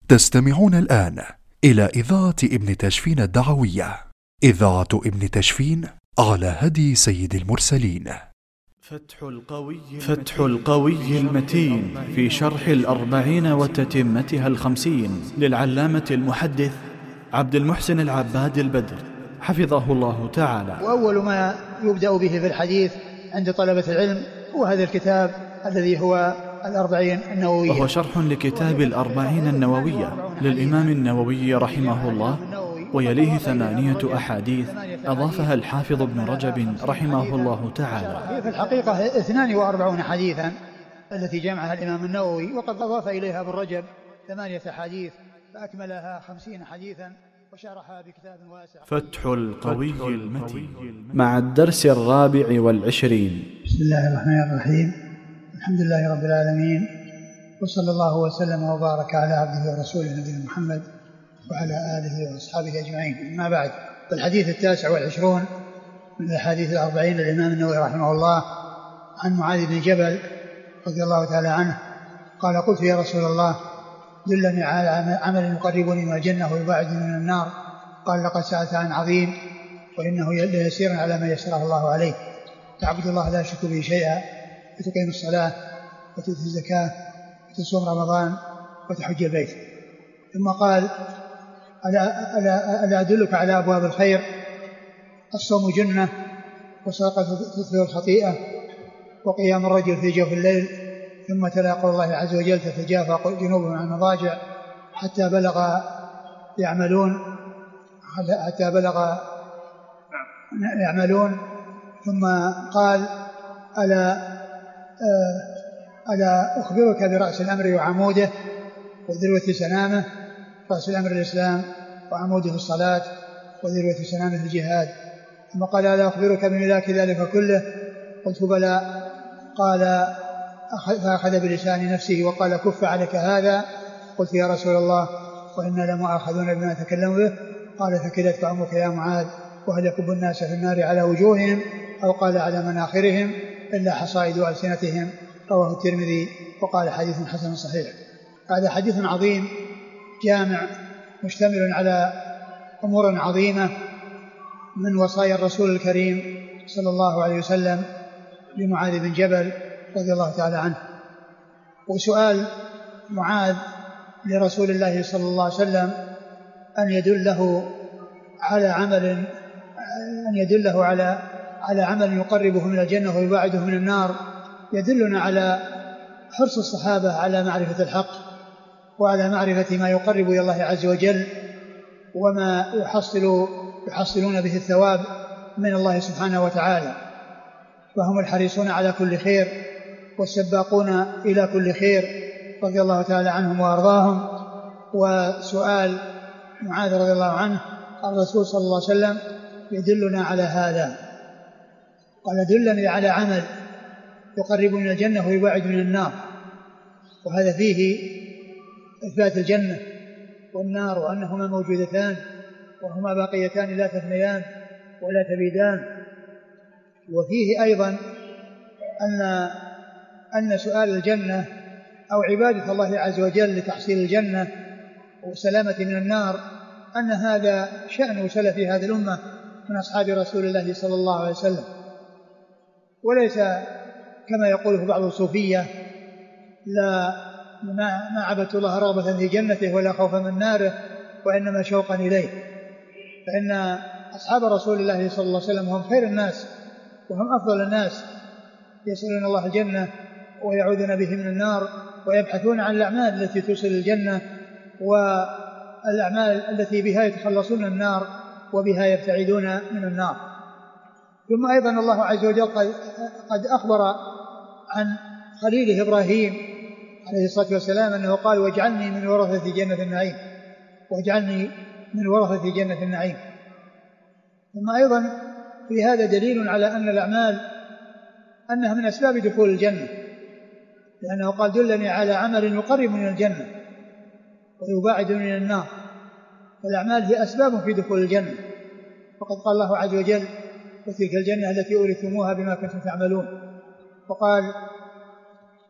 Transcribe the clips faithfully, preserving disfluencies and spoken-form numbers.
تستمعون الآن إلى إذاعة ابن تشفين الدعوية، إذاعة ابن تشفين على هدي سيد المرسلين. فتح القوي, فتح القوي المتين في شرح الأربعين وتتمتها الخمسين للعلامة المحدث عبد المحسن العباد البدر حفظه الله تعالى. وأول ما يبدأ به في الحديث عند طلبة العلم هو هذا الكتاب الذي هو الأربعين النووية، وهو شرح لكتاب الأربعين النووية للإمام النووي رحمه الله، ويليه ثمانية أحاديث أضافها الحافظ ابن رجب رحمه الله تعالى. في الحقيقة اثنان وأربعون حديثا التي جمعها الإمام النووي، وقد أضاف إليها ابن رجب ثمانية حديث فأكملها خمسين حديثا وشرحها بكتاب واسع. فتح القوي المتين مع الدرس الرابع والعشرين. بسم الله الرحمن الرحيم، الحمد لله رب العالمين، وصلى الله وسلم وبارك على عبده ورسوله نبينا محمد وعلى آله وأصحابه أجمعين. أما بعد، الحديث التاسع والعشرون من الحديث الأربعين للإمام النووي رحمه الله عن معاذ بن جبل رضي الله تعالى عنه قال: قلت يا رسول الله دلني على عمل يقربني من الجنة ويباعدني من النار. قال: لقد سألت عن عظيم وإنه ليسير على ما يسره الله عليه، تعبد الله لا تشرك به شيئا وتقيم الصلاة وتؤتي الزكاة وتصوم رمضان وتحج البيت. ثم قال: ألا, ألا, ألا أدلك على أبواب الخير؟ الصوم جنة، والصدقة تطفئ الخطيئة، وقيام الرجل في جوف الليل. ثم تلا قول الله عز وجل: تتجافى جنوبهم عن المضاجع حتى بلغ يعملون حتى بلغ يعملون. ثم قال: ألا ألا أخبرك برأس الأمر وعموده وذروة سنامه؟ رأس الأمر الإسلام، وعموده الصلاة، وذروة سنامه الجهاد. ثم قال: ألا أخبرك بملاك ذلك كله؟ قلت: بلى. قال: فأخذ بلسان نفسه وقال: كف عليك هذا. قلت: يا رسول الله وإنا لمؤاخذون بما نتكلم به. قال: ثكلتك أمك يا معاذ، وهل يكب الناس في النار على وجوههم أو قال على مناخرهم إلا حصائد ألسنتهم. رواه الترمذي وقال: حديث حسن صحيح. هذا حديث عظيم جامع مشتمل على أمور عظيمة من وصايا الرسول الكريم صلى الله عليه وسلم لمعاذ بن جبل رضي الله تعالى عنه. وسؤال معاذ لرسول الله صلى الله عليه وسلم أن يدله على عمل أن يدله على على عمل يقربه من الجنة ويباعده من النار يدلنا على حرص الصحابة على معرفة الحق وعلى معرفة ما يقرب إلى الله عز وجل وما يحصل يحصلون به الثواب من الله سبحانه وتعالى، فهم الحريصون على كل خير والسباقون إلى كل خير رضي الله تعالى عنهم وأرضاهم. وسؤال معاذ رضي الله عنه الرسول صلى الله عليه وسلم يدلنا على هذا. قال: دلني على عمل يقرب من الجنة ويبعد من النار. وهذا فيه إثبات الجنة والنار وأنهما موجودتان وهما باقيتان لا تفنيان ولا تبيدان. وفيه أيضا أن أن سؤال الجنة أو عبادة الله عز وجل لتحصيل الجنة والسلامة من النار أن هذا شأن سلف هذه الأمة من أصحاب رسول الله صلى الله عليه وسلم، وليس كما يقوله بعض الصوفية: لا ما عبدت الله رغبة في جنته ولا خوفا من ناره وإنما شوقا إليه. فإن أصحاب رسول الله صلى الله عليه وسلم هم خير الناس وهم أفضل الناس، يسألون الله الجنة ويعوذون به من النار ويبحثون عن الأعمال التي توصل الجنة والأعمال التي بها يتخلصون من النار وبها يبتعدون من النار. ثم أيضا الله عز وجل قد أخبر عن خليله إبراهيم عليه الصلاة والسلام أنه قال: واجعلني من ورثة جنة النعيم واجعلني من ورثة جنة النعيم. ثم أيضا في هذا دليل على أن الأعمال أنها من أسباب دخول الجنة، لأنه قال: دلني على عمل يقرب من الجنة ويباعد من النار. فالأعمال هي أسباب في دخول الجنة، وقد قال الله عز وجل: وتلك الجنة التي أورثتموها بما كنتم تعملون. وقال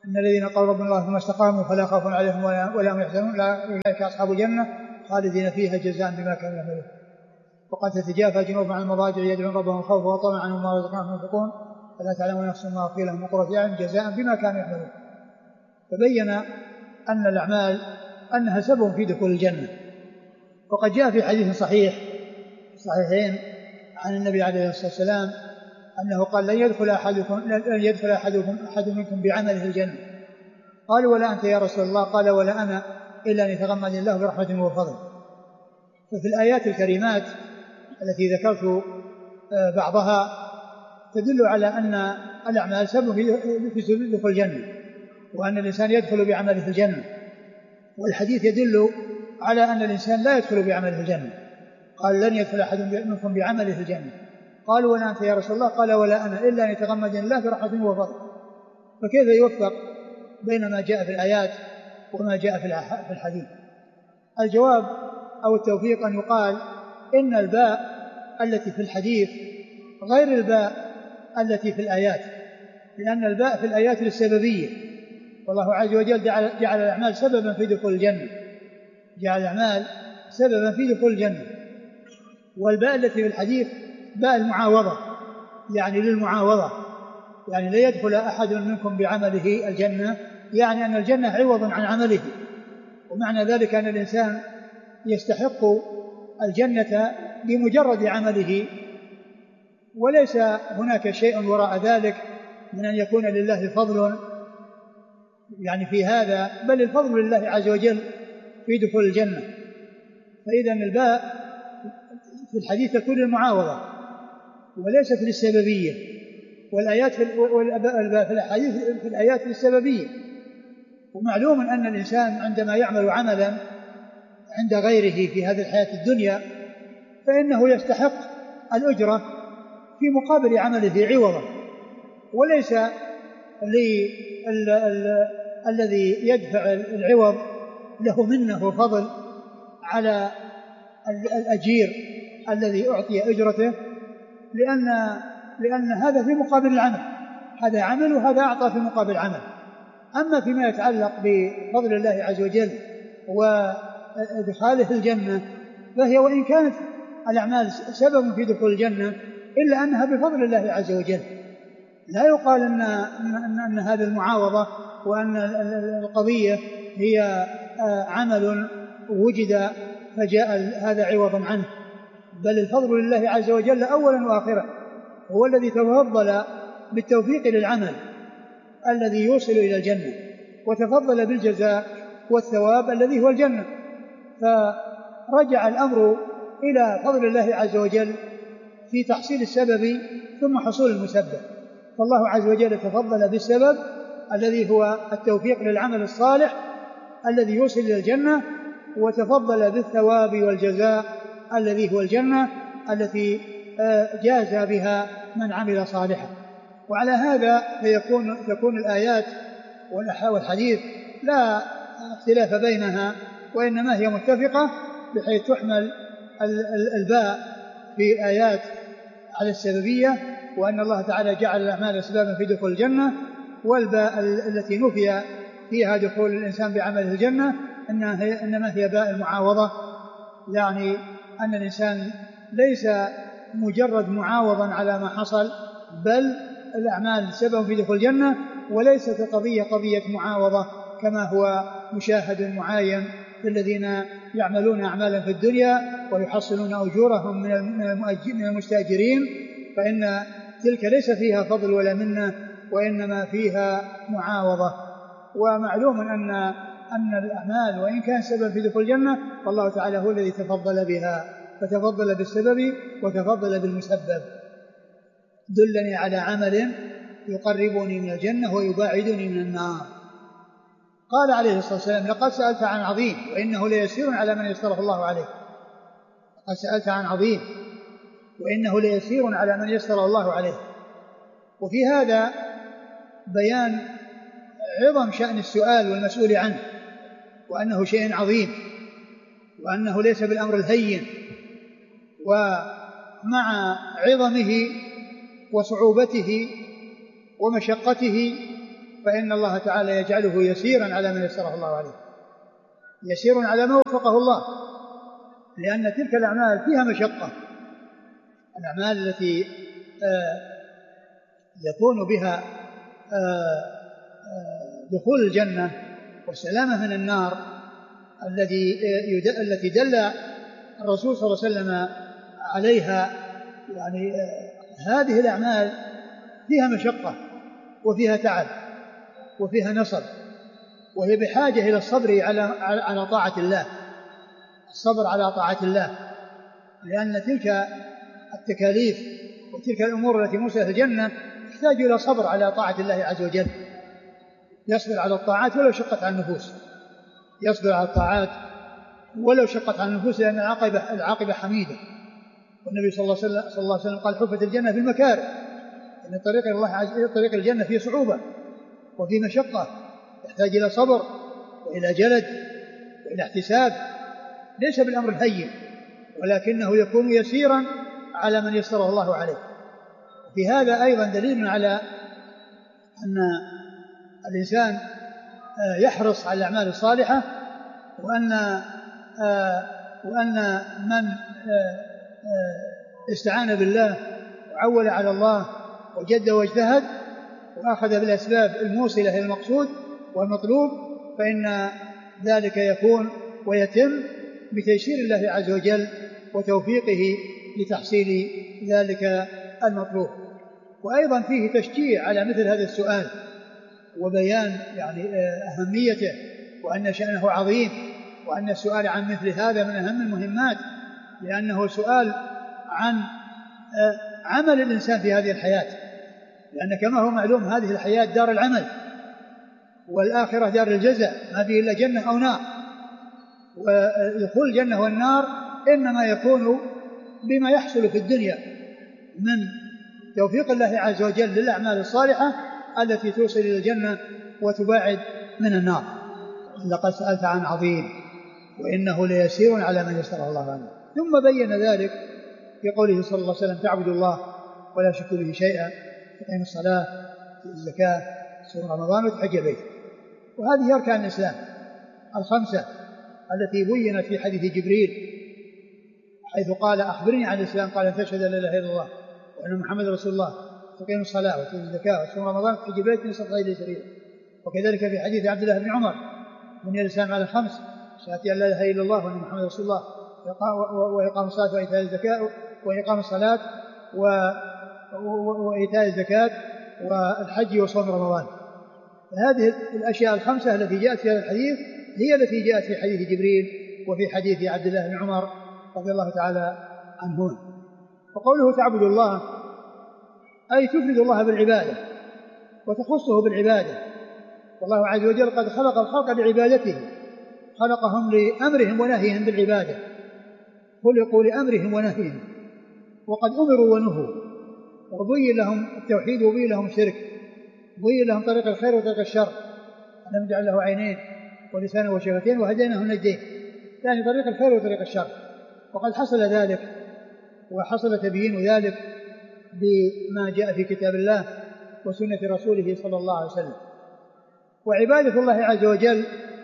إن الذين قالوا ربنا الله ثم استقاموا فلا خوف عليهم ولا هم يحزنون أولئك أصحاب الجنة خالدين فيها جزاء بما كانوا يعملون. وقد تتجافى جنوبهم عن المضاجع يدعون ربهم خوفا وطمعا ومما رزقناهم ينفقون فلا تعلم نفس ما أخفي لهم من قرة أعين جزاء بما كانوا يعملون. فبين أن الأعمال أنها سبب في دخول الجنة. وقد جاء في حديث صحيح صحيحين عن النبي عليه الصلاة والسلام أنه قال لن يدخل أحدكم لن يدخل أحدكم أحد منكم بعمله الجنة. قالوا ولا أنت يا رسول الله؟ قال ولا أنا إلا أن يتغمد الله برحمته وفضله. ففي الآيات الكريمات التي ذكرت بعضها تدل على أن الأعمال سبب في دخول الجنة وأن الإنسان يدخل بعمله الجنة. والحديث يدل على أن الإنسان لا يدخل بعمله الجنة. قال لن يدخل أحد منكم بعمله الجنة. قالوا ولا أنت يا رسول الله؟ قال ولا أنا إلا أن يتغمد الله برحمته وفضله. فكيف يوفق بين ما جاء في الآيات وما جاء في الحديث؟ الجواب أو التوفيق أن يقال إن الباء التي في الحديث غير الباء التي في الآيات، لأن الباء في الآيات للسببية، والله عز وجل جعل, جعل الأعمال سببا في دخول الجنة، جعل الأعمال سببا في دخول الجنة. والباء التي في الحديث باء المعاوضة، يعني للمعاوضة، يعني لا يدخل أحد منكم بعمله الجنة، يعني أن الجنة عوض عن عمله. ومعنى ذلك أن الإنسان يستحق الجنة بمجرد عمله، وليس هناك شيء وراء ذلك من أن يكون لله فضل يعني في هذا، بل الفضل لله عز وجل في دخول الجنة. فإذا الباء في الحديث تكون المعاوضة وليست للسببية، والآيات في والباء في الحديث في الآيات للسببية. ومعلوم أن الإنسان عندما يعمل عملا عند غيره في هذه الحياة الدنيا فإنه يستحق الأجرة في مقابل عمله عوضا، وليس الذي يدفع العوض له منه فضل على الأجير الذي أعطي أجرته، لأن, لأن هذا في مقابل العمل، هذا عمل وهذا أعطى في مقابل عمل. أما فيما يتعلق بفضل الله عز وجل وإدخاله الجنة فهي وإن كانت الأعمال سبب في دخول الجنة إلا أنها بفضل الله عز وجل. لا يقال أن, أن, أن هذه المعاوضة وأن القضية هي عمل وجد فجاء هذا عوضا عنه، بل الفضل لله عز وجل أولا وآخرا، هو الذي تفضل بالتوفيق للعمل الذي يوصل إلى الجنة، وتفضل بالجزاء والثواب الذي هو الجنة. فرجع الأمر إلى فضل الله عز وجل في تحصيل السبب ثم حصول المسبب. فالله عز وجل تفضل بالسبب الذي هو التوفيق للعمل الصالح الذي يوصل إلى الجنة، وتفضل بالثواب والجزاء الذي هو الجنة التي جاز بها من عمل صالحا. وعلى هذا فيكون تكون الآيات والحديث لا اختلاف بينها، وإنما هي متفقة بحيث تحمل الباء في الآيات على السببية، وأن الله تعالى جعل الأعمال أسبابا في دخول الجنة، والباء التي نفي فيها دخول الإنسان بعمله الجنة إنما هي باء المعاوضة، يعني أن الإنسان ليس مجرد معاوضا على ما حصل، بل الأعمال سبب في دخول الجنة، وليست القضية قضية معاوضة كما هو مشاهد معاين في الذين يعملون أعمالا في الدنيا ويحصلون أجورهم من المستأجرين، فإن تلك ليس فيها فضل ولا منة، وإنما فيها معاوضة. ومعلوم أن أن الأعمال وإن كان سبب في دخول الجنة فالله تعالى هو الذي تفضل بها، فتفضل بالسبب وتفضل بالمسبب. دلني على عمل يقربني من الجنة ويباعدني من النار. قال عليه الصلاة والسلام لقد سألت عن عظيم وإنه ليسير على من يسره الله عليه. قد سألت عن عظيم وإنه ليسير على من يسره الله عليه. وفي هذا بيان عظم شأن السؤال والمسؤول عنه، وأنه شيء عظيم، وأنه ليس بالأمر الهين. ومع عظمه وصعوبته ومشقته فإن الله تعالى يجعله يسيرا على من يسره الله عليه، يسير على ما وفقه الله، لأن تلك الأعمال فيها مشقة. الأعمال التي آه يكون بها آه آه دخول الجنة والسلامة من النار الذي آه التي دل الرسول صلى الله عليه وسلم عليها، يعني آه هذه الأعمال فيها مشقة وفيها تعب وفيها نصب، وهي بحاجة إلى الصبر على على طاعة الله، الصبر على طاعة الله، لأن تلك التكاليف وتلك الأمور التي موصلة الجنة تحتاج إلى صبر على طاعة الله عز وجل. يصبر على الطاعات ولو شقت على النفوس، يصبر على الطاعات ولو شقت على النفوس، لأن العاقبة العاقبة حميدة. والنبي صلى الله عليه وسلم, صلى الله عليه وسلم قال: حفت الجنة في المكاره، أن طريق الله عز وجل طريق الجنة فيه صعوبة وفي مشقة، يحتاج إلى صبر وإلى جلد وإلى احتساب، ليس بالأمر الهين، ولكنه يكون يسيرا على من يسره الله عليه. في هذا أيضا دليل على أن الإنسان يحرص على الأعمال الصالحة، وأن وأن من استعان بالله وعول على الله وجد واجتهد وأخذ بالأسباب الموصلة إلى المقصود والمطلوب، فإن ذلك يكون ويتم بتيسير الله عز وجل وتوفيقه لتحصيل ذلك المطلوب. وأيضا فيه تشجيع على مثل هذا السؤال وبيان يعني أهميته، وأن شأنه عظيم، وأن السؤال عن مثل هذا من أهم المهمات، لأنه سؤال عن عمل الإنسان في هذه الحياة، لأن كما هو معلوم هذه الحياة دار العمل، والآخرة دار الجزاء، ما فيه إلا جنة أو نار، ودخول الجنة والنار إنما يكون بما يحصل في الدنيا من توفيق الله عز وجل للأعمال الصالحة التي توصل إلى الجنة وتباعد من النار. لقد سألت عن عظيم وإنه ليسير على من يسره الله عنه. ثم بين ذلك في قوله صلى الله عليه وسلم: تعبد الله ولا تشرك به شيئا، تقيم الصلاة، الزكاة، صوم رمضان، وتحج البيت. وهذه أركان الإسلام الخمسة التي بينت في حديث جبريل، حيث قال: أخبرني عن الإسلام، قال: أن تشهد أن لا إله إلا الله وأن محمد رسول الله، تقيم الصلاة وتؤتي الزكاة وتصوم رمضان وتحج البيت إن استطعت إليه سبيلا. وكذلك في حديث عبد الله بن عمر: بني الإسلام على الخمس، شهادة أن لا إله إلا الله وأن محمد رسول الله، وإقام الصلاة وإيتاء الزكاة وإقام الصلاة وإيتاء الزكاة والحج وصوم رمضان. هذه الأشياء الخمسة التي جاءت في هذا الحديث هي التي جاءت في حديث جبريل وفي حديث عبد الله بن عمر رضي الله تعالى عنهما. وقوله تعبد الله أي تفرد الله بالعبادة وتخصه بالعبادة، والله عز وجل قد خلق الخلق لعبادته، خلقهم لأمرهم ونهيهم بالعبادة، خلقوا لأمرهم ونهيهم، وقد أمروا ونهوا، وبين لهم التوحيد وبين لهم الشرك، بين لهم طريق الخير وطريق الشر، ألم نجعل له عينين ولسانا وشفتين وهديناه النجدين، يعني طريق الخير وطريق الشر. وقد حصل ذلك وحصل تبيين ذلك بما جاء في كتاب الله وسنة رسوله صلى الله عليه وسلم. وعبادة الله عز وجل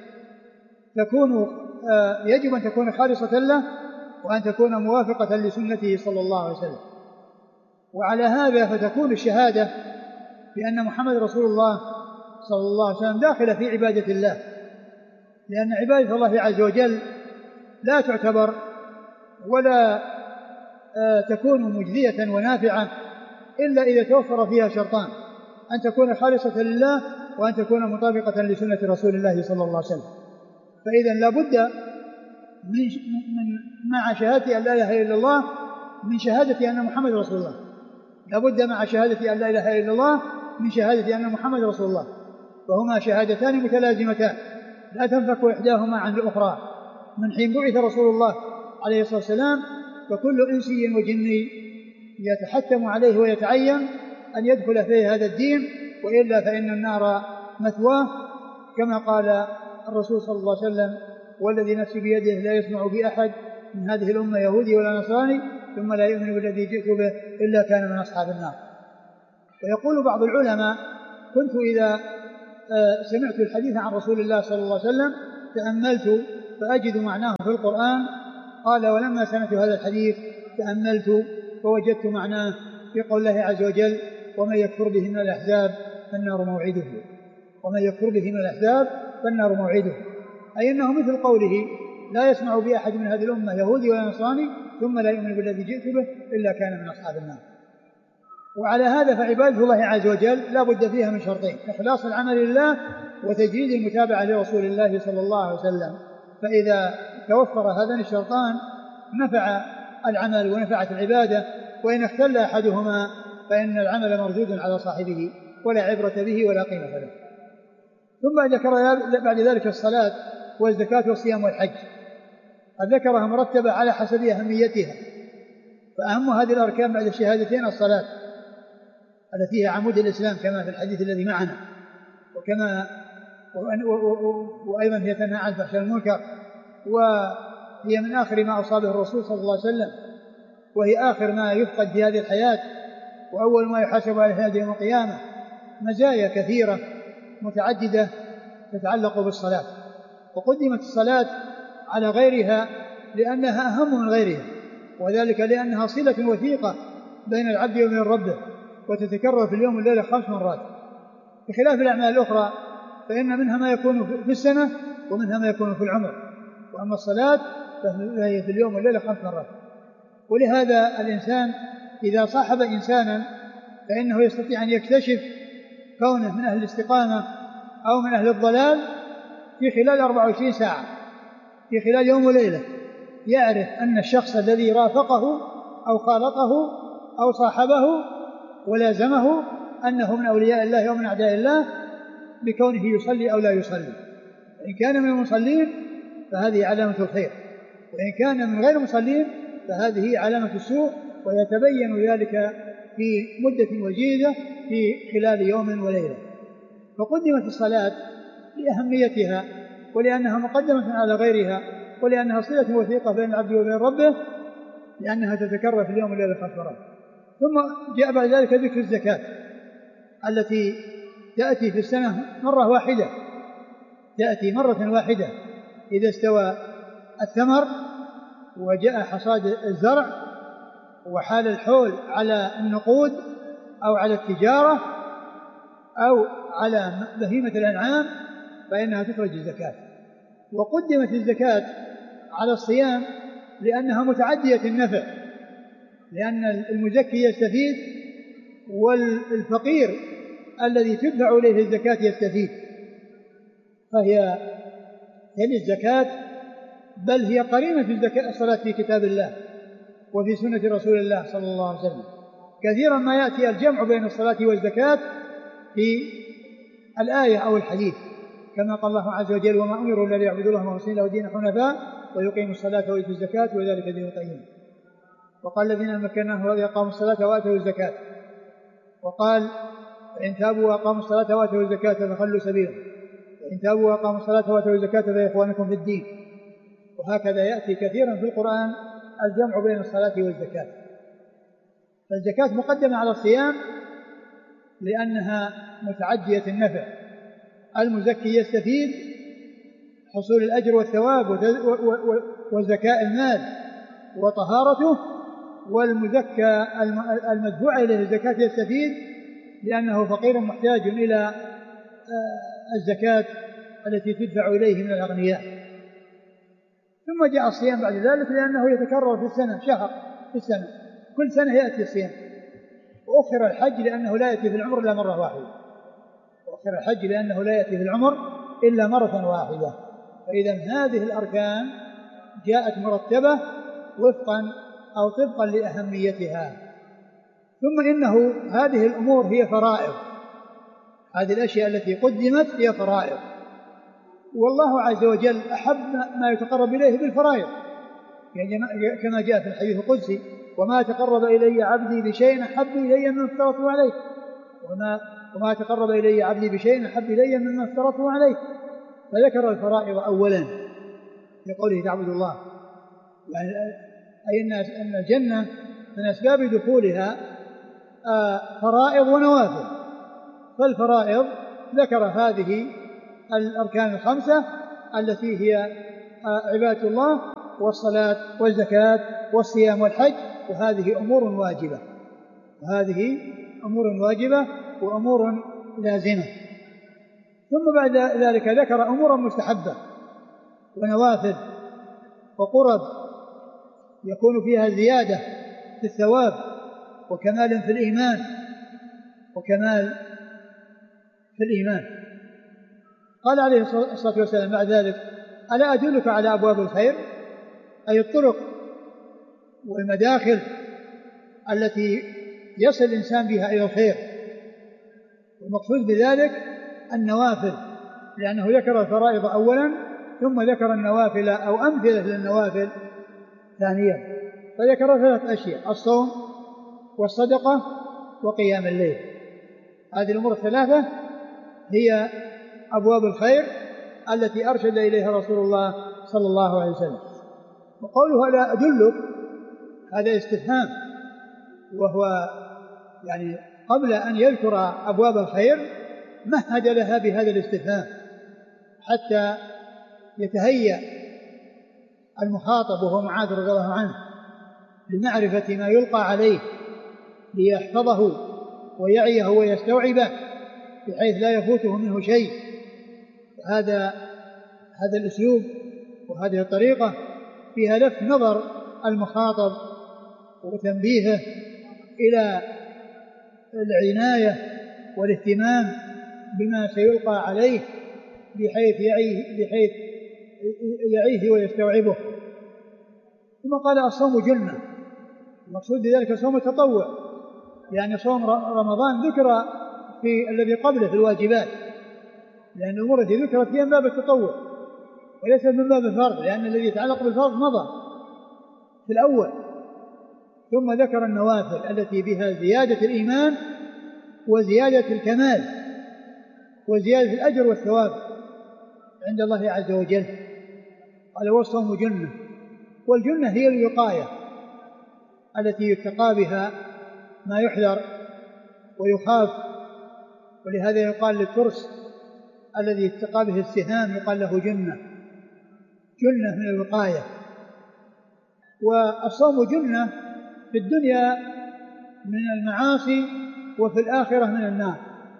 تكون يجب أن تكون خالصة له، وأن تكون موافقة لسنته صلى الله عليه وسلم. وعلى هذا فتكون الشهادة بأن محمد رسول الله صلى الله عليه وسلم داخل في عبادة الله، لأن عبادة الله عز وجل لا تعتبر ولا تكون مجزية ونافعة إلا إذا توفر فيها شرطان: أن تكون خالصة لله، وأن تكون مطابقة لسنة رسول الله صلى الله عليه وسلم. فإذا لا بد من مع شهادة أن لا إله إلا الله من شهادة أن محمد رسول الله، لا بد مع شهادة أن لا إله إلا الله من شهادة أن محمد رسول الله، فهما شهادتان متلازمتان لا تنفك إحداهما عن الأخرى. من حين بعث رسول الله عليه الصلاة والسلام فكل إنسي وجني يتحتم عليه ويتعين أن يدخل فيه هذا الدين، وإلا فإن النار مثواه، كما قال الرسول صلى الله عليه وسلم: والذي نفسي بيده لا يسمع بأحد من هذه الأمة يهودي ولا نصراني ثم لا يؤمن بالذي جئت به إلا كان من أصحاب النار. ويقول بعض العلماء: كنت إذا سمعت الحديث عن رسول الله صلى الله عليه وسلم تأملت فأجد معناه في القرآن. قال ولما سمعت هذا الحديث تأملت فوجدت معناه في قول الله عز وجل ومن يكفر به من الأحزاب فالنار موعده ومن يكفر به من الأحزاب فالنار موعده، أي أنه مثل قوله لا يسمع بأحد من هذه الأمة يهودي ولا نصراني ثم لا يؤمن بالذي جئت به إلا كان من أصحاب النار. وعلى هذا فعبادة الله عز وجل لا بد فيها من شرطين: إخلاص العمل لله وتجريد المتابعة لرسول الله صلى الله عليه وسلم. فإذا توفر هذان الشرطان نفع العمل ونفعت العبادة، وإن اختل أحدهما فإن العمل مردود على صاحبه ولا عبرة به ولا قيمة له. ثم ذكر بعد ذلك الصلاة والزكاة والصيام والحج، قد ذكرها مرتبة على حسب أهميتها، فأهم هذه الأركان بعد الشهادتين الصلاة التي هي عمود الإسلام كما في الحديث الذي معنا، وكما وأيضا هي تنهى عن الفحشاء والمنكر، وهي من آخر ما أصابه الرسول صلى الله عليه وسلم، وهي آخر ما يفقد في هذه الحياة وأول ما يحاسب عليه هذه يوم القيامة. مزايا كثيرة متعددة تتعلق بالصلاة، وقدمت الصلاة على غيرها لأنها أهم من غيرها، وذلك لأنها صلة وثيقة بين العبد وبين ربه، وتتكرر في اليوم والليلة خمس مرات، بخلاف الأعمال الأخرى فإن منها ما يكون في السنة ومنها ما يكون في العمر، وأما الصلاة فهي في اليوم والليلة خمس مرات. ولهذا الإنسان إذا صاحب إنسانا فإنه يستطيع أن يكتشف كونه من أهل الاستقامة أو من أهل الضلال في خلال أربع وعشرين ساعة، في خلال يوم وليلة، يعرف أن الشخص الذي رافقه أو خالطه أو صاحبه ولازمه أنه من أولياء الله ومن أعداء الله بكونه يصلي أو لا يصلي. إن كان من المصلين فهذه علامة الخير، وإن كان من غير المصلين فهذه علامة السوء، ويتبين ذلك في مدة وجيزة في خلال يوم وليلة. فقدمت الصلاة لأهميتها ولأنها مقدمة على غيرها، ولأنها صلة وثيقة بين العبد وبين ربه، لأنها تتكرر في اليوم والليلة خمس مرات. ثم جاء بعد ذلك ذكر الزكاة التي تأتي في السنة مرة واحدة، تأتي مرة واحدة إذا استوى الثمر وجاء حصاد الزرع وحال الحول على النقود أو على التجارة أو على بهيمة الأنعام فإنها تخرج الزكاة. وقدمت الزكاة على الصيام لأنها متعدية النفع، لأن المزكي يستفيد والفقير الذي تدفع إليه الزكاة يستفيد، فهي تلي الزكاة، بل هي قرينة في الزكاة الصلاة في كتاب الله وفي سنة رسول الله صلى الله عليه وسلم. كثيرا ما يأتي الجمع بين الصلاة والزكاة في الآية أو الحديث، كما قال الله عز وجل وما أمروا إلا ليعبدوا الله مخلصين له الدين حنفاء ويقيموا الصلاة ويؤتوا الزكاة وذلك دين القيم. وقال الذين مكناهم وأقاموا الصلاة وآتوا الزكاة، وقال فإن تابوا وأقاموا الصلاة وآتوا الزكاة فخلوا سبيلهم، وإن تابوا وأقاموا الصلاة وآتوا الزكاة فإخوانكم في الدين. وهكذا يأتي كثيرا في القرآن الجمع بين الصلاة والزكاة. فالزكاة مقدمة على الصيام لأنها متعدية النفع، المزكي يستفيد حصول الأجر والثواب وزكاء المال وطهارته، والمزكى المدفوع إليه الزكاة يستفيد لأنه فقير محتاج إلى الزكاة التي تدفع إليه من الأغنياء. ثم جاء الصيام بعد ذلك لأنه يتكرر في السنة، شهر في السنة، كل سنة يأتي الصيام. وأخر الحج لأنه لا يأتي في العمر إلا مرة واحدة، وأخر الحج لأنه لا يأتي في العمر إلا مرة واحدة. فإذا هذه الأركان جاءت مرتبة وفقا أو طبقا لأهميتها. ثم إنه هذه الأمور هي فرائض، هذه الأشياء التي قدمت هي فرائض، والله عز وجل أحب ما يتقرب إليه بالفرائض، يعني كما جاء في الحديث القدسي وما تقرب إلي عبدي بشيء أحب إلي مما افترضته عليه، وما, وما تقرب إلي عبدي بشيء أحب إلي مما افترضته عليه. فذكر الفرائض أولا في قوله تعبد الله، يعني أي أن الجنة من أسباب دخولها فرائض ونوافل. فالفرائض ذكر هذه الأركان الخمسة التي هي عبادة الله والصلاة والزكاة والصيام والحج، وهذه أمور واجبة وهذه أمور واجبة وأمور لازمة. ثم بعد ذلك ذكر أمورا مستحبة ونوافل وقرب يكون فيها زيادة في الثواب وكمال في الإيمان وكمال في الإيمان. قال عليه الصلاة والسلام بعد ذلك: ألا أدلك على أبواب الخير؟ أي الطرق والمداخل التي يصل الإنسان بها إلى الخير. والمقصود بذلك النوافل، لأنه ذكر الفرائض أولا ثم ذكر النوافل أو أمثلة للنوافل ثانيا، فذكر ثلاث أشياء: الصوم والصدقة وقيام الليل. هذه الأمور الثلاثة هي أبواب الخير التي أرشد إليها رسول الله صلى الله عليه وسلم. وقوله ألا أدلك هذا استفهام، وهو يعني قبل أن يذكر أبواب الخير مهد لها بهذا الاستفهام حتى يتهيأ المخاطب وهو معاذ رضي الله عنه لمعرفة ما يلقى عليه ليحفظه ويعيه ويستوعبه بحيث لا يفوته منه شيء. هذا هذا الأسلوب وهذه الطريقة فيها لفت نظر المخاطب وتنبيهه إلى العناية والاهتمام بما سيلقى عليه بحيث يعيه, بحيث يعيه ويستوعبه. ثم قال: الصوم جنة. المقصود بذلك صوم التطوع، يعني صوم رمضان ذكر في الذي قبله في الواجبات، لأن الأمور التي ذكرت هي من باب التطوع وليس من باب الفرض، لأن الذي يتعلق بالفرض مضى في الأول. ثم ذكر النوافل التي بها زيادة الإيمان وزيادة الكمال وزيادة الأجر والثواب عند الله عز وجل. قال: والصوم جنة. والجنة هي الوقاية التي يتقى بها ما يحذر ويخاف، ولهذا يقال للترس الذي يتقى به السهام يقال له جنة، جنة من الوقاية. والصوم جنة في الدنيا من المعاصي وفي الآخرة من النار.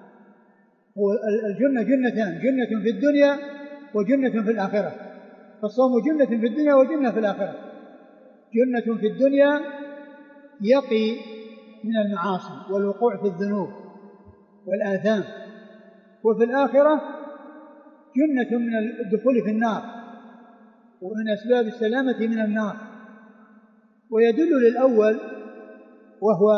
الجنة جنتان: جنة في الدنيا وجنة في الآخرة. فالصوم جنة في الدنيا وجنة في الآخرة. جنة في الدنيا يقي من المعاصي والوقوع في الذنوب والآثام، وفي الآخرة جنة من الدخول في النار ومن أسباب السلامة من النار. ويدل للأول وهو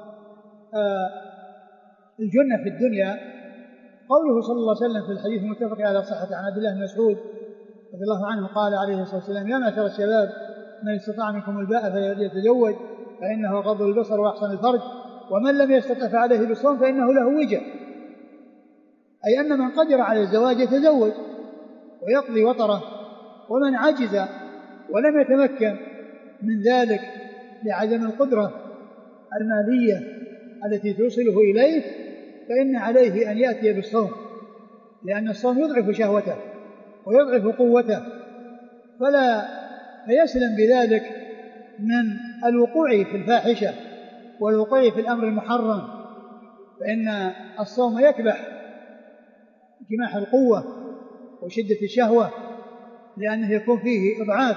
آه الجنة في الدنيا قوله صلى الله عليه وسلم في الحديث المتفق على صحته عن عبد الله بن مسعود رضي الله عنه قال عليه الصلاة والسلام: يا معشر الشباب من استطاع منكم الباءة فليتزوج فإنه غض البصر وأحسن الفرج، ومن لم يستطع فعليه بالصوم فإنه له وجه. أي أن من قدر على الزواج يتزوج ويقضي وطره، ومن عجز ولم يتمكن من ذلك لعدم القدرة المالية التي توصله إليه فإن عليه أن يأتي بالصوم، لأن الصوم يضعف شهوته ويضعف قوته، فلا فيسلم بذلك من الوقوع في الفاحشة والوقوع في الأمر المحرم، فإن الصوم يكبح جماح القوة وشدة الشهوة، لأنه يكون فيه إضعاف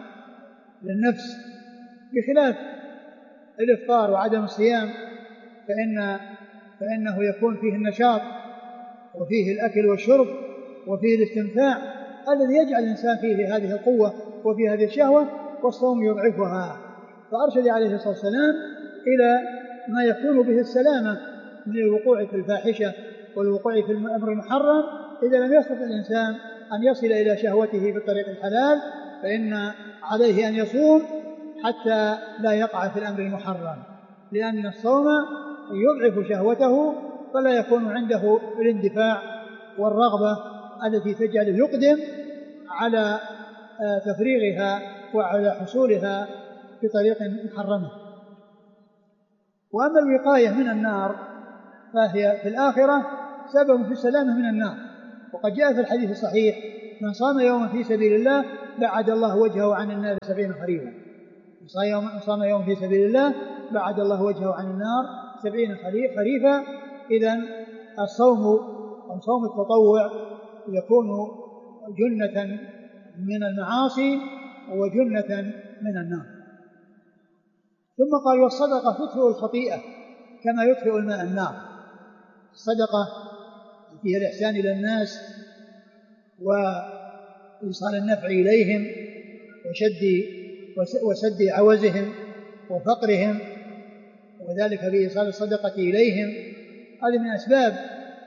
للنفس، بخلاف الإفطار وعدم الصيام فإن فإنه يكون فيه النشاط وفيه الأكل والشرب وفيه الاستمتاع الذي يجعل الإنسان فيه هذه القوة وفيه هذه الشهوة، والصوم يضعفها. فأرشد عليه الصلاة والسلام إلى ما يكون به السلامة من الوقوع في الفاحشة والوقوع في الأمر المحرم. إذا لم يستطع الإنسان أن يصل إلى شهوته بالطريق الحلال فإن عليه أن يصوم حتى لا يقع في الأمر المحرم، لأن الصوم يضعف شهوته فلا يكون عنده الاندفاع والرغبة التي تجعله يقدم على تفريغها وعلى حصولها بطريق محرمة. وأما الوقاية من النار فهي في الآخرة سبب في السلامة من النار. وقد جاء في الحديث الصحيح: من صام يوما في سبيل الله بعد الله وجهه عن النار سبعين خريفا. من صام يوما في سبيل الله بعد الله وجهه عن النار سبعين خريفا. إذن الصوم أو صوم التطوع يكون جنة من المعاصي وجنة من النار. ثم قال: والصدقة تطفئ الخطيئة كما يطفئ الماء النار. الصدقة فيها الإحسان إلى الناس وإيصال النفع إليهم وشد وسد عوزهم وفقرهم، وذلك بإيصال الصدقة إليهم. هذه من أسباب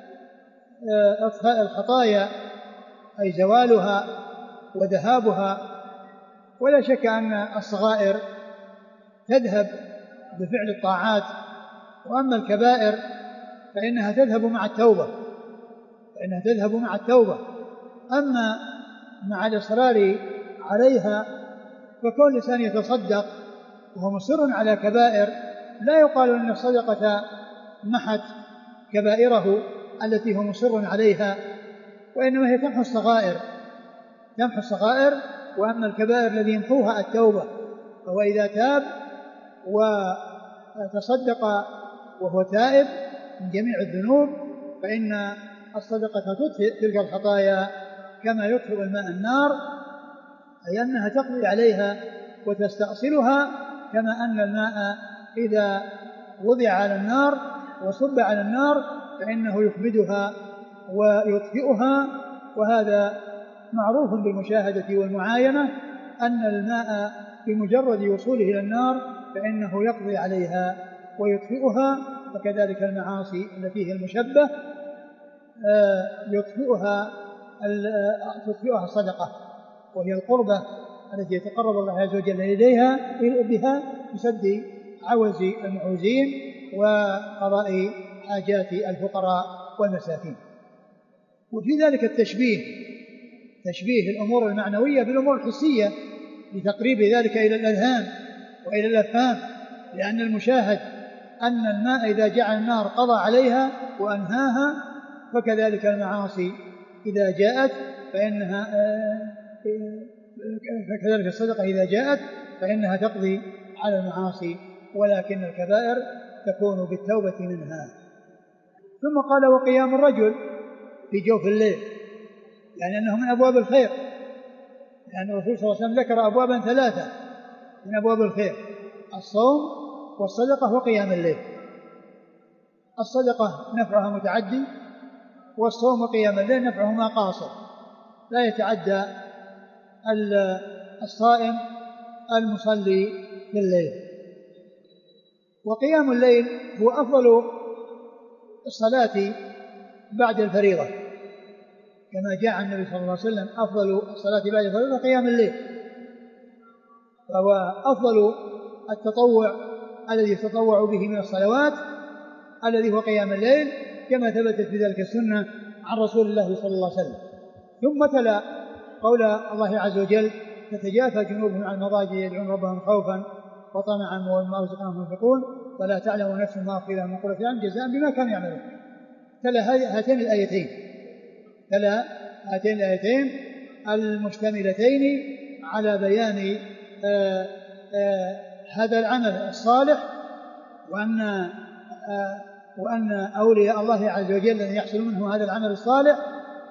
إطفاء الخطايا، أي زوالها وذهابها. ولا شك أن الصغائر تذهب بفعل الطاعات، وأما الكبائر فإنها تذهب مع التوبة فإنها تذهب مع التوبة. أما مع الإصرار عليها فكون الإنسان يتصدق وهو مصر على كبائر لا يقال أن الصدقة محت كبائره التي هو مصر عليها، وإنما هي تمحو الصغائر تمحو الصغائر وأما الكبائر الذي يمحوها التوبة. فهو إذا تاب وتصدق وهو تائب من جميع الذنوب فإن الصدقة تطفئ تلك الخطايا كما يطفئ الماء النار، أي أنها تقضي عليها وتستأصلها، كما أن الماء إذا وضع على النار وصب على النار فإنه يخمدها ويطفئها. وهذا معروف بالمشاهدة والمعاينة أن الماء بمجرد وصوله إلى النار فإنه يقضي عليها ويطفئها. وكذلك المعاصي التي هي المشبه يطفئها تطفئها الصدقة، وهي القربة التي يتقرب الله عز وجل إليها بها بسد عوز المعوزين وقضاء حاجات الفقراء والمساكين. وفي ذلك التشبيه تشبيه الأمور المعنوية بالأمور الحسية لتقريب ذلك إلى الأذهان وإلى الأفهام، لأن المشاهد أن الماء إذا جعل النار قضى عليها وأنهاها، فكذلك المعاصي إذا جاءت فإنها فكذلك الصدقة إذا جاءت فإنها تقضي على المعاصي، ولكن الكبائر تكون بالتوبة منها. ثم قال: وقيام الرجل في جوف الليل، يعني أنه من أبواب الخير، لأن الرسول صلى الله عليه وسلم ذكر أبوابا ثلاثة من أبواب الخير: الصوم والصدقة وقيام الليل. الصدقة نفعها متعدي، والصوم وقيام الليل نفعهما قاصر لا يتعدى الصائم المصلي في الليل. وقيام الليل هو أفضل الصلاة بعد الفريضة، كما جاء عن النبي صلى الله عليه وسلم: أفضل الصلاة بعد الفريضة قيام الليل. فهو أفضل التطوع الذي يتطوع به من الصلوات الذي هو قيام الليل، كما ثبتت بذلك السنة عن رسول الله صلى الله عليه وسلم. ثم تلا قول الله عز وجل: تتجافى جنوبهم عن المضاجع يدعون ربهم خوفا وطمعا ومما رزقناهم ينفقون ولا تعلم نفس ما أخفي لهم من قرة أعين جزاء بما كانوا يعملون. تلا هاتين الآيتين تلا هاتين الآيتين المشتملتين على بيان آآ آآ هذا العمل الصالح، وأن آآ وأن أولياء الله عز وجل الذين يحصل منه هذا العمل الصالح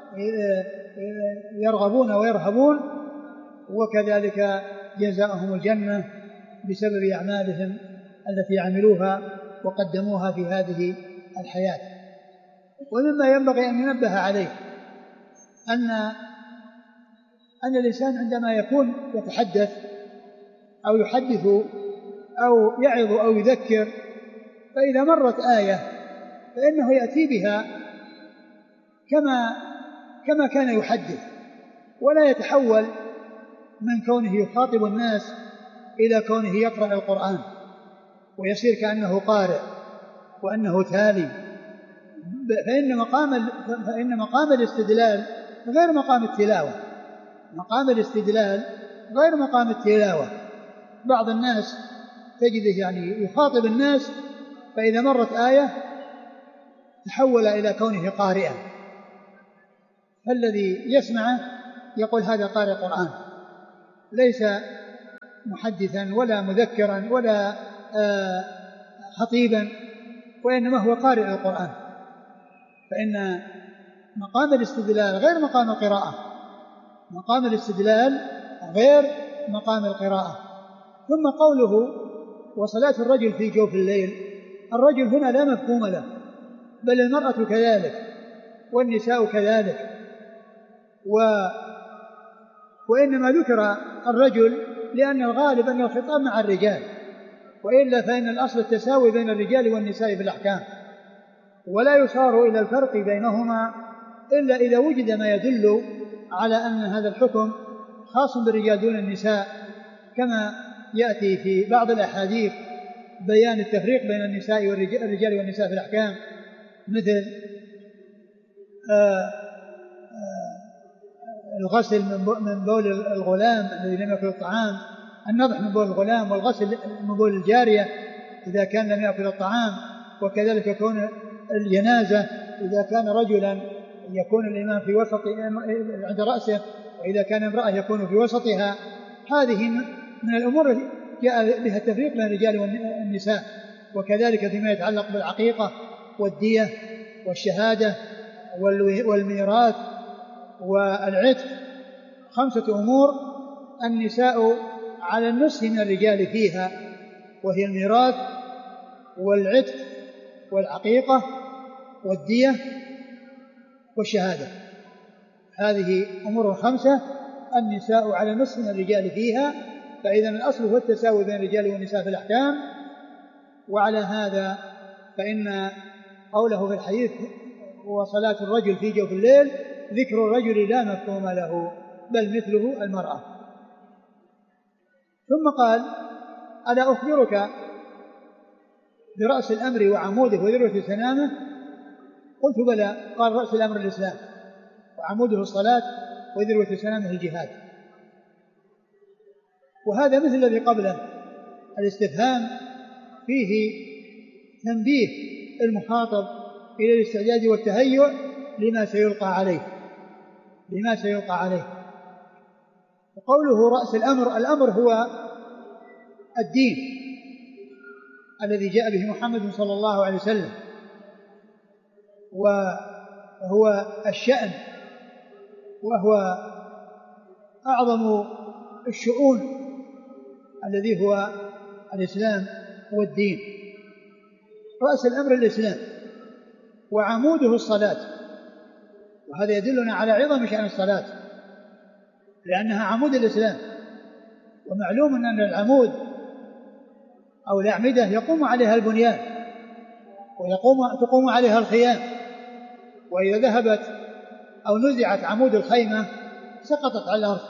يرغبون ويرهبون، وكذلك جزاءهم الجنة بسبب أعمالهم التي عملوها وقدموها في هذه الحياة. ومما ينبغي أن ينبه عليه أن أن الإنسان عندما يكون يتحدث أو يحدث أو يعظ أو يذكر، فإذا مرت آية فإنه يأتي بها كما كما كان يحدث، ولا يتحول من كونه يخاطب الناس إلى كونه يقرأ القرآن ويصير كأنه قارئ وأنه تالي. فإن مقام فإن مقام الاستدلال غير مقام التلاوة مقام الاستدلال غير مقام التلاوة. بعض الناس تجده يعني يخاطب الناس، فإذا مرت آية تحول إلى كونه قارئا، فالذي يسمعه يقول هذا قارئ قرآن، ليس محدثا ولا مذكرا ولا خطيبا، وإنما هو قارئ القرآن. فإن مقام الاستدلال غير مقام القراءة، مقام الاستدلال غير مقام القراءة. ثم قوله وصلاة الرجل في جوف الليل، الرجل هنا لا مفهوم له، بل المرأة كذلك والنساء كذلك، و وإنما ذكر الرجل لأن الغالب أن الخطاب مع الرجال، وإلا فإن الأصل التساوي بين الرجال والنساء في الأحكام، ولا يصار إلى الفرق بينهما إلا إذا وجد ما يدل على أن هذا الحكم خاص بالرجال دون النساء، كما يأتي في بعض الأحاديث بيان التفريق بين النساء والرجال والنساء في الأحكام، مثل آآ آآ الغسل من بول الغلام الذي لم يأكل الطعام، النضح من بول الغلام، والغسل من بول الجارية إذا كان لم يأكل الطعام، وكذلك كون الجنازة إذا كان رجلا يكون الإمام في وسط عند رأسه، وإذا كان امرأة يكون في وسطها. هذه من الأمور جاء بها التفريق بين الرجال والنساء. وكذلك فيما يتعلق بالعقيقة والدية والشهادة والميراث والعتق، خمسة أمور النساء على النصف من الرجال فيها، وهي الميراث والعتق والعقيقة والدية والشهادة. هذه أمور خمسة النساء على نصف من الرجال فيها، فإذا الأصل هو التساوي بين الرجال والنساء في الأحكام. وعلى هذا فإن قوله في الحديث وصلاة الرجل في جوف الليل ذكر الرجل لا مفهوم له، بل مثله المرأة. ثم قال ألا أخبرك برأس الأمر وعموده وذروة سنامه؟ قلت بلى. قال رأس الأمر الإسلام، وعموده الصلاة، وذروة سنامه الجهاد. وهذا مثل الذي قبله، الاستفهام فيه تنبيه المخاطب إلى الاستعداد والتهيؤ لما سيلقى عليه لما سيلقى عليه وقوله رأس الأمر، الأمر هو الدين الذي جاء به محمد صلى الله عليه وسلم، وهو الشأن، وهو أعظم الشؤون الذي هو الإسلام والدين. رأس الأمر الإسلام، وعموده الصلاة، وهذا يدلنا على عظم شأن الصلاة لأنها عمود الإسلام. ومعلوم أن العمود أو الأعمدة يقوم عليها البنيان، ويقوم تقوم عليها الخيام، وإذا ذهبت أو نزعت عمود الخيمة سقطت على الأرض،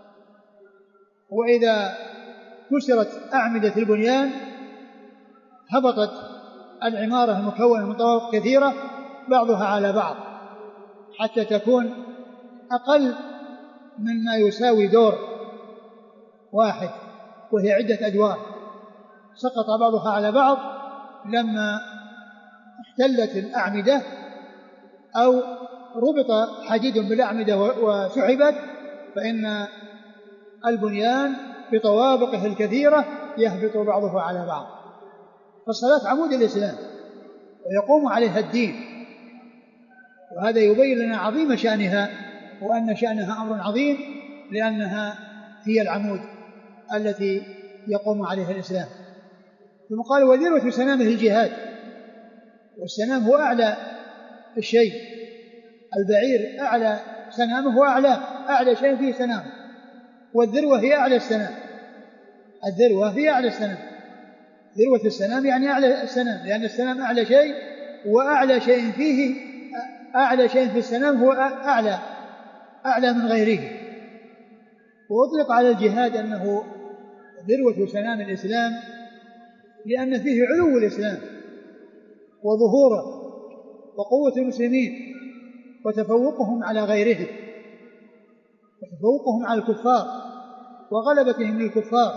وإذا كسرت أعمدة البنيان هبطت العمارة المكونة من طوابق كثيرة بعضها على بعض حتى تكون أقل مما يساوي دور واحد، وهي عدة أدوار. سقط بعضها على بعض لما اختلت الأعمدة أو ربط حديد بالأعمدة وسحبت، فإن البنيان بطوابقه الكثيرة يهبط بعضها على بعض. فالصلاة عمود الإسلام ويقوم عليها الدين، وهذا يبين لنا عظيم شأنها، وأن شأنها أمر عظيم، لأنها هي العمود التي يقوم عليها الإسلام. ثم قال وذروة سنامه الجهاد، والسنام هو أعلى الشيء، البعير أعلى سنامه هو أعلى أعلى شيء فيه سنام، والذروة هي أعلى السنام، الذروة هي أعلى السنام، ذروة السنام يعني أعلى السنام، لأن السنام أعلى شيء، وأعلى شيء فيه أعلى شيء في السنام هو أعلى أعلى من غيره. وأطلق على الجهاد أنه ذروة سنام الإسلام لأن فيه علو الإسلام وظهوره وقوة المسلمين وتفوقهم على غيرهم، وتفوقهم على الكفار وغلبتهم للكفار،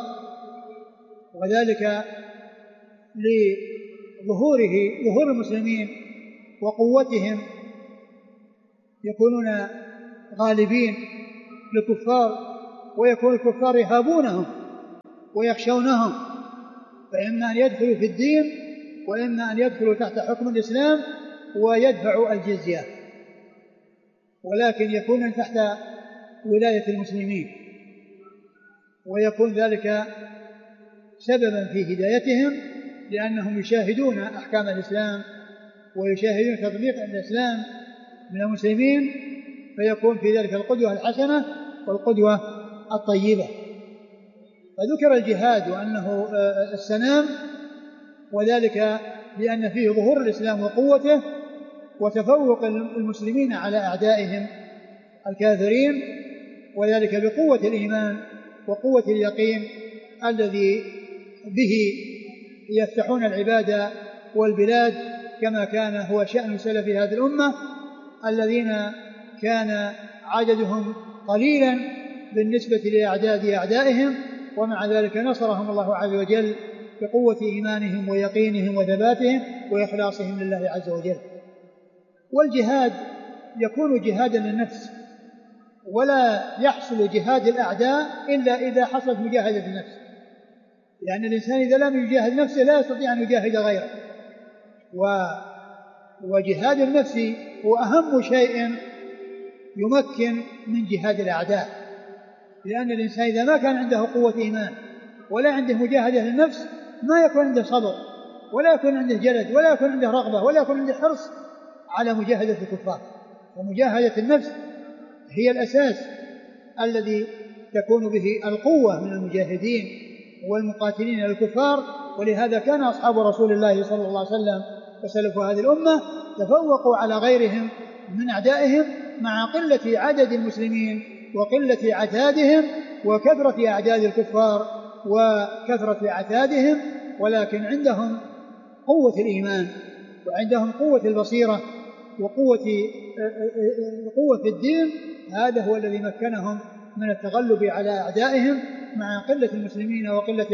وذلك لظهوره ظهور المسلمين وقوتهم يكونون غالبين للكفار، ويكون الكفار يهابونهم ويخشونهم، فإما أن يدخلوا في الدين وإما أن يدخلوا تحت حكم الإسلام ويدفعوا الجزية، ولكن يكون تحت ولاية المسلمين، ويكون ذلك سببا في هدايتهم، لأنهم يشاهدون أحكام الإسلام ويشاهدون تطبيق الإسلام من المسلمين، فيكون في ذلك القدوة الحسنة والقدوة الطيبة. فذكر الجهاد وأنه السنام، وذلك لأن فيه ظهور الإسلام وقوته وتفوق المسلمين على أعدائهم الكافرين، وذلك بقوة الإيمان وقوة اليقين الذي به يفتحون العباد والبلاد، كما كان هو شأن سلف هذه الأمة الذين كان عددهم قليلا بالنسبة لأعداد أعدائهم، ومع ذلك نصرهم الله عز وجل بقوة إيمانهم ويقينهم وثباتهم وإخلاصهم لله عز وجل. والجهاد يكون جهادا للنفس، ولا يحصل جهاد الأعداء إلا إذا حصلت مجاهدة النفس، لأن الإنسان إذا لم يجاهد نفسه لا يستطيع أن يجاهد غيره. و وجهاد النفس هو أهم شيء يمكن من جهاد الأعداء، لأن الإنسان إذا ما كان عنده قوة إيمان ولا عنده مجاهدة للنفس ما يكون عنده صبر ولا يكون عنده جلد ولا يكون عنده رغبة ولا يكون عنده حرص على مجاهدة الكفار. ومجاهدة النفس هي الأساس الذي تكون به القوة من المجاهدين والمقاتلين للكفار. ولهذا كان أصحاب رسول الله صلى الله عليه وسلم وسلف هذه الأمة تفوقوا على غيرهم من أعدائهم مع قلة عدد المسلمين وقلة عتادهم وكثرة أعداد الكفار وكثرة عتادهم، ولكن عندهم قوة الإيمان وعندهم قوة البصيرة وقوة قوة الدين. هذا هو الذي مكنهم من التغلب على أعدائهم مع قلة المسلمين وقلة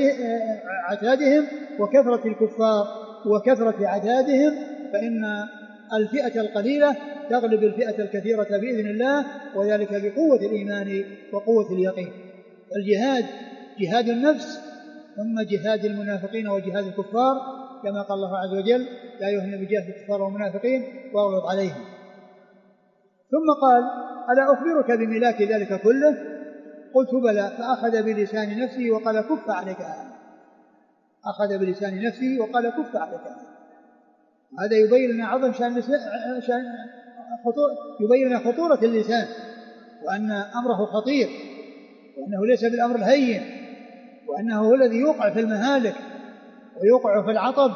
عتادهم وكثرة الكفار وكثرة عدادهم، فإن الفئة القليلة تغلب الفئة الكثيرة بإذن الله، وذلك بقوة الإيمان وقوة اليقين. الجهاد جهاد النفس ثم جهاد المنافقين وجهاد الكفار، كما قال الله عز وجل: لا أيها النبي جاهد الكفار والمنافقين واغلظ عليهم. ثم قال: ألا أخبرك بملاك ذلك كله؟ قلت: بلى. فأخذ بلسان نفسه وقال: كف عليك هذا. أخذ بلسان نفسه وقال: كف عليك هذا. هذا يبين لنا عظم شأن شأن خطور يبين لنا خطورة اللسان، وأن أمره خطير، وأنه ليس بالأمر الهين، وأنه هو الذي يوقع في المهالك ويوقع في العطب.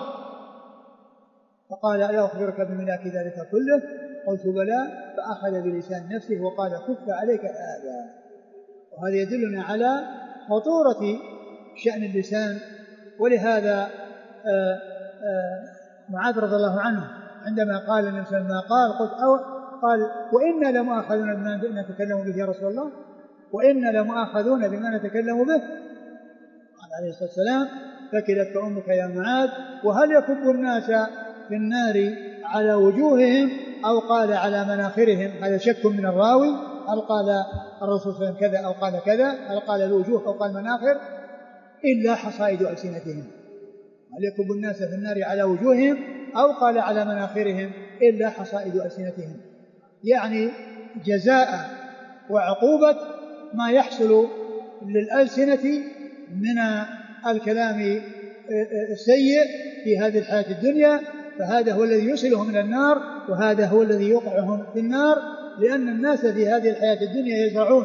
فقال: ألا أخبرك بملاك ذلك كله؟ قلت: بلى. فأخذ بلسان نفسه وقال: كف عليك هذا. وهذا يدلنا على خطورة شأن اللسان. ولهذا آآ آآ معاذ رضي الله عنه عندما قال النبي صلى الله عليه وسلم: قال قلت أو قال: وإنا لمؤاخذون بما نتكلم به يا رسول الله، وإنا لمؤاخذون بما نتكلم به. قال عليه الصلاة والسلام: ثكلتك أمك يا معاذ، وهل يكب الناس في النار على وجوههم أو قال على مناخرهم؟ هذا شك من الراوي، هل قال الرسول صلى الله عليه وسلم كذا أو قال كذا، هل قال الوجوه أو قال مناخر، إلا حصائد ألسنتهم. هل يكب الناس في النار على وجوههم أو قال على مناخرهم إلا حصائد ألسنتهم، يعني جزاء وعقوبة ما يحصل للألسنة من الكلام السيء في هذه الحياة الدنيا، فهذا هو الذي يوصلهم من النار، وهذا هو الذي يوقعهم في النار. لأن الناس في هذه الحياة الدنيا يزرعون،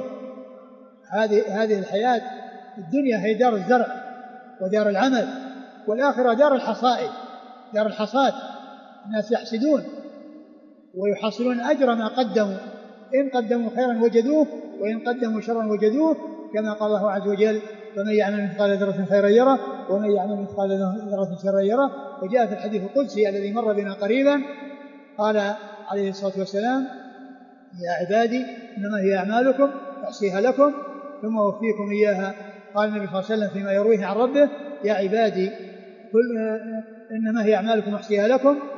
هذه هذه الحياة الدنيا هي دار الزرع ودار العمل، والآخرة دار الحصائد، دار الحصاد. الناس يحسدون ويحصلون أجر ما قدموا، إن قدموا خيرا وجدوه وإن قدموا شرا وجدوه، كما قال الله عز وجل: فمن يعمل مثقال ذرة خيرا يره ومن يعمل مثقال ذرة شرا يره. وجاء في الحديث القدسي الذي مر بنا قريبا قال عليه الصلاة والسلام: يا عبادي إنما هي أعمالكم أحصيها لكم ثم أوفيكم إياها. قال النبي صلى الله عليه وسلم فيما يرويه عن ربه: يا عبادي كل إنما هي أعمالكم أحصيها لكم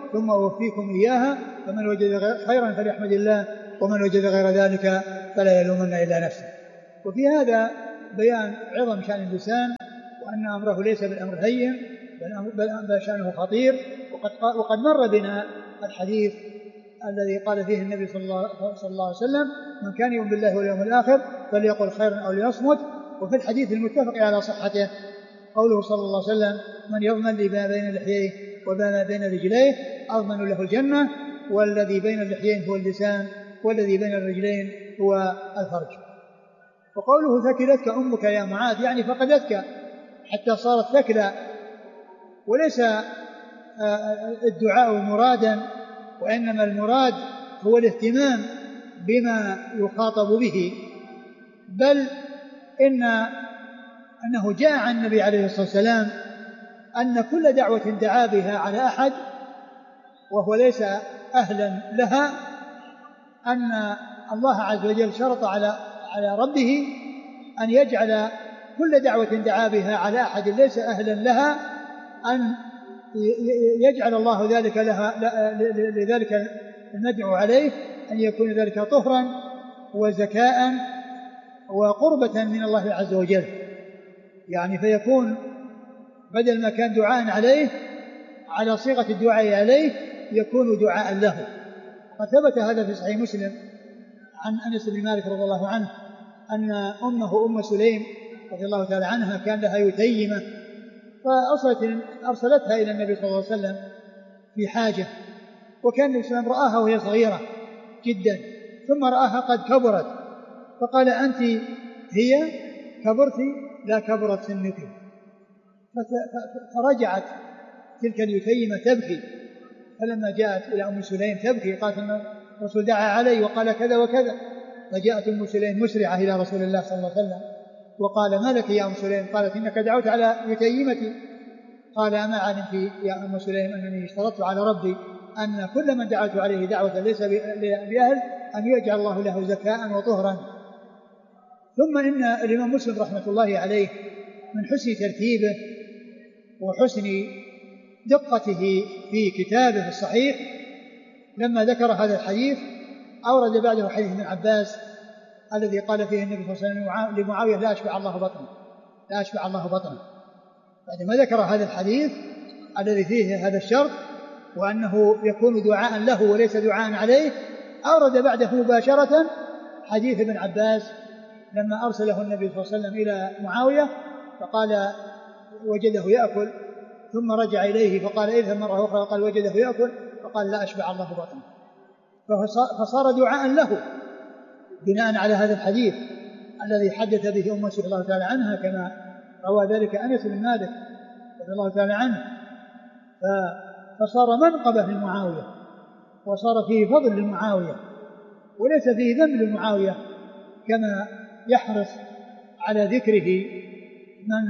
ثم أوفيكم إياها، فمن وجد خيرا فليحمد الله، ومن وجد غير ذلك فلا يلومن إلا نفسه. وفي هذا بيان عظم شأن اللسان، وأن أمره ليس بالأمر هين بل شأنه خطير. وقد, وقد مر بنا الحديث الذي قال فيه النبي صلى الله, صلى الله عليه وسلم: من كان يؤمن بالله واليوم الآخر فليقل خيرا أو ليصمت. وفي الحديث المتفق على صحته قوله صلى الله عليه وسلم: من يضمن لي ما بين لحييه وما بين رجليه أضمن له الجنة، والذي بين اللحيين هو اللسان، والذي بين الرجلين هو الفرج. وقوله ثكلتك أمك يا معاذ يعني فقدتك حتى صارت ثكلى، وليس الدعاء مرادا، وإنما المراد هو الاهتمام بما يخاطب به، بل إن أنه جاء عن النبي عليه الصلاة والسلام أن كل دعوة دعا بها على أحد وهو ليس أهلا لها، أن الله عز وجل شرط على على ربه أن يجعل كل دعوة دعا بها على أحد ليس أهلا لها أن يجعل الله ذلك لها لذلك المدعو عليه أن يكون ذلك طهرا وزكاء وقربة من الله عز وجل، يعني فيكون بدل ما كان دعاء عليه على صيغة الدعاء عليه يكون دعاء له. قد ثبت هذا في صحيح مسلم عن أنس بن مالك رضي الله عنه أن أمه أم سليم رضي الله تعالى عنها كان لها يتيمة، فأرسلتها إلى النبي صلى الله عليه وسلم في حاجة، وكان النبي صلى الله عليه وسلم رآها وهي صغيرة جدا، ثم رآها قد كبرت فقال: أنت هي كبرت؟ لا، كبرت سنك. فرجعت تلك اليتيمة تبكي، فلما جاءت إلى أم سليم تبكي قالت أن الرسول دعا علي وقال كذا وكذا، فجاءت أم سليم مسرعة إلى رسول الله صلى الله عليه وسلم وقال: ما لك يا أم سليم؟ قالت: إنك دعوت على يتيمتي. قال: أما علمت يا أم سليم أنني اشترطت على ربي أن كل من دعوت عليه دعوة ليس بأهل أن يجعل الله له زكاء وطهرا. ثم إن الإمام مسلم رحمة الله عليه من حسن ترتيبه وحسن دقته في كتابه الصحيح لما ذكر هذا الحديث أورد بعده حديث ابن عباس الذي قال فيه النبي صلى الله عليه وسلم لمعاوية: لا أشبع الله بطنه، لا أشبع الله بطنه. بعدما ذكر هذا الحديث الذي فيه هذا الشرط وأنه يكون دعاء له وليس دعاء عليه، أورد بعده مباشرة حديث ابن عباس لما أرسله النبي صلى الله عليه وسلم إلى معاوية فقال وجده يأكل، ثم رجع إليه فقال اذهب مرة أخرى وقال وجده يأكل، فقال: لا أشبع الله بطنه. فصار دعاء له بناء على هذا الحديث الذي حدث به أمه رضي الله تعالى عنها، كما روى ذلك أنس بن مالك رضي الله تعالى عنه. فصار منقبة لمعاوية، وصار فيه فضل لمعاوية، وليس فيه ذنب لمعاوية كما يحرص على ذكره من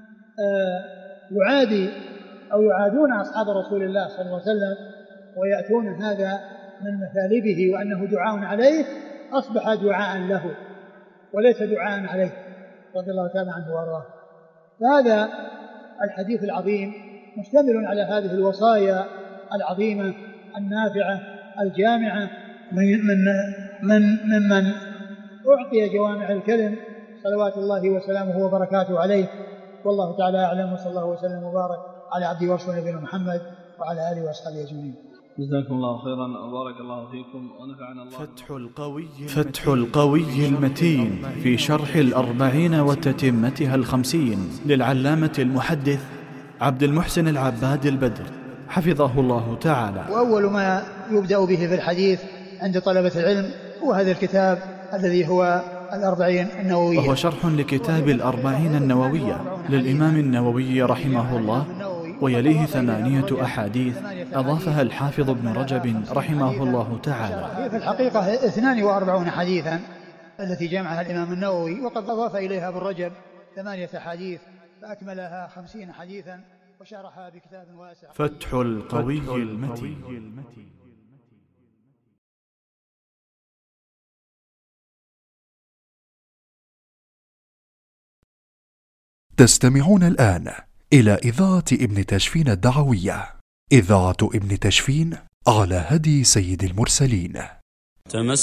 يعادي أو يعادون أصحاب رسول الله صلى الله عليه وسلم ويأتون هذا من مثالبه وأنه دعاء عليه، أصبح دعاء له وليس دعاء عليه رضي الله تعالى عنه وارضاه. فهذا الحديث العظيم مشتمل على هذه الوصايا العظيمة النافعة الجامعة من من من من أعطي جوامع الكلم صلوات الله وسلامه وبركاته عليه. والله تعالى أعلم، وصلى الله وسلم وبارك على عبده ورسوله نبينا محمد وعلى آله وأصحابه أجمعين. جزاكم الله خيرا وبارك الله فيكم ونفعنا الله. فتح القوي فتح القوي المتين في شرح الأربعين وتتمتها الخمسين للعلامة المحدث عبد المحسن العباد البدر حفظه الله تعالى. وأول ما يبدأ به في الحديث عند طلبة العلم هو هذا الكتاب الذي هو الأربعين النووية، وهو شرح لكتاب الأربعين النووية للإمام النووي رحمه الله، ويليه ثمانية أحاديث أضافها الحافظ ابن رجب رحمه الله تعالى. في الحقيقة اثنان وأربعون حديثا التي جمعها الإمام النووي، وقد أضاف إليها ابن رجب ثمانية حديث فأكملها خمسين حديثا وشرحها بكتاب واسع. فتح القوي المتين. تستمعون الآن إلى إذاعة ابن تشفين الدعوية. إذاعة ابن تشفين على هدي سيد المرسلين. تمسك